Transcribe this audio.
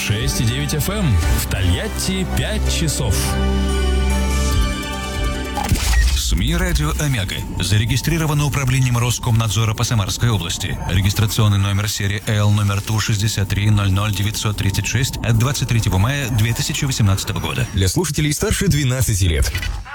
96,9 FM. В Тольятти 5 часов. СМИ «Радио Омега» зарегистрировано управлением Роскомнадзора по Самарской области. Регистрационный номер серии Л номер ТУ-63-00-936 от 23 мая 2018 года. Для слушателей старше 12 лет.